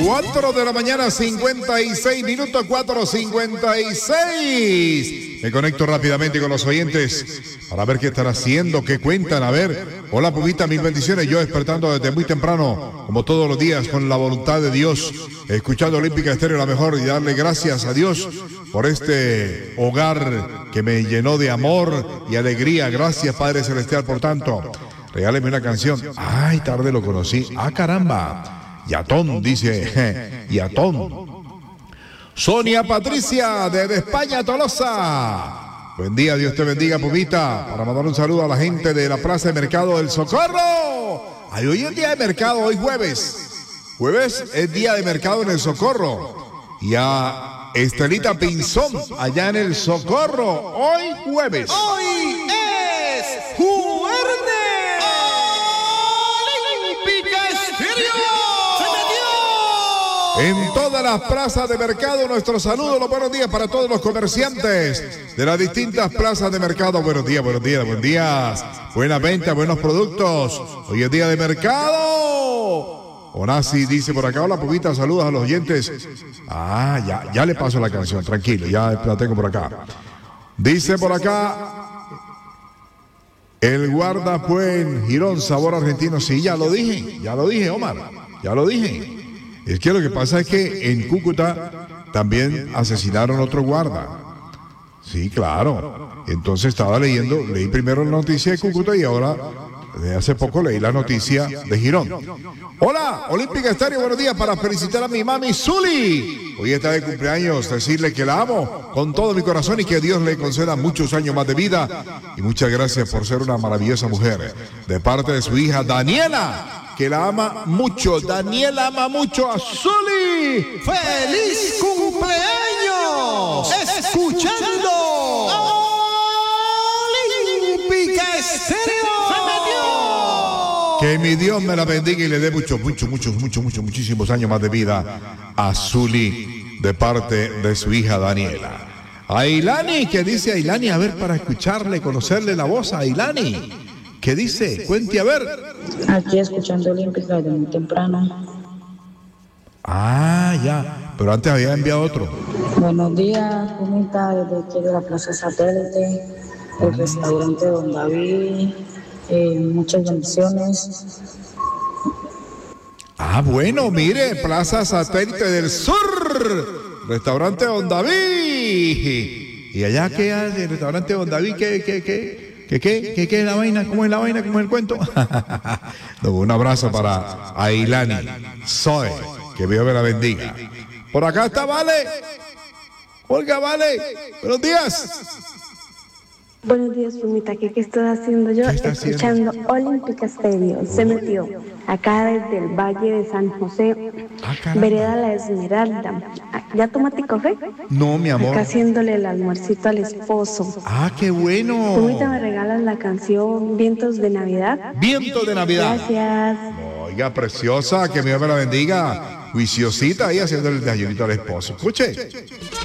4 de la mañana, 56 minutos, 4:56. Me conecto rápidamente con los oyentes para ver qué están haciendo, qué cuentan. A ver, hola Pumita, mil bendiciones. Yo despertando desde muy temprano, como todos los días, con la voluntad de Dios, escuchando Olímpica Estéreo, la mejor, y darle gracias a Dios por este hogar que me llenó de amor y alegría. Gracias, Padre Celestial, por tanto. Regáleme una canción. Ay, tarde lo conocí. Ah, caramba. Yatón, dice. Yatón. Sonia Patricia, desde España, Tolosa. Buen día, Dios te bendiga, Pumita. Para mandar un saludo a la gente de la Plaza de Mercado del Socorro. Ay, hoy es día de mercado, hoy jueves. Jueves es día de mercado en el Socorro. Y a Estelita Pinzón, allá en el Socorro, hoy jueves. Hoy es jueves. Olímpica Estéreo. En todas las plazas de mercado, nuestro saludo, los buenos días para todos los comerciantes de las distintas plazas de mercado. Buenos días, buenos días, buenos días. Buena venta, buenos productos. Hoy es día de mercado. Onasi dice por acá, hola Pumita, saludos a los oyentes. Ah, ya le paso la canción, tranquilo, ya la tengo por acá. Dice por acá, el guarda fue en Girón, sabor argentino. Sí, ya lo dije, Omar, ya lo dije. Es que lo que pasa es que en Cúcuta también asesinaron otro guarda. Sí, claro. Entonces leí primero la noticia de Cúcuta y ahora, hace poco leí la noticia de Girón. Hola, Olímpica Estéreo, buenos días, para felicitar a mi mami Zuli. Hoy está de cumpleaños, decirle que la amo con todo mi corazón y que Dios le conceda muchos años más de vida. Y muchas gracias por ser una maravillosa mujer. De parte de su hija Daniela, que la ama mucho. Daniela ama mucho a Zuli. ¡Feliz cumpleaños! Escuchando Olímpica Estéreo. Que mi Dios me la bendiga y le dé muchísimos años más de vida a Zuli de parte de su hija Daniela. A Ilani, ¿qué dice Ailani? A ver, para escucharle, conocerle la voz a Ilani. ¿Qué dice? Cuente a ver. Aquí escuchando Olímpica desde muy temprano. Ah, ya. Pero antes había enviado otro. Buenos días, Pumita, desde aquí de la Plaza Satélite, el restaurante Don David. Muchas bendiciones. Ah, bueno, mire, Plaza Satélite del Sur, restaurante Don David. ¿Y allá qué hace el restaurante Don David? ¿Qué es la vaina? ¿Cómo es la vaina? ¿Cómo es el cuento? No, un abrazo para Ailani Zoe, que Dios me la bendiga. Por acá está Vale. Olga, Vale. Buenos días. Buenos días, Pumita. ¿Qué estás haciendo yo? Escuchando Olímpica Estéreo. Se metió acá desde el Valle de San José, vereda La Esmeralda. ¿Ya tomaste café? No, mi amor. Acá haciéndole el almuercito al esposo. Ah, qué bueno. Pumita, ¿me regalas la canción Vientos de Navidad? Vientos de Navidad. Gracias. Oiga, preciosa, que Dios me la bendiga. Juiciosita ahí haciéndole el desayunito al esposo. Escuche.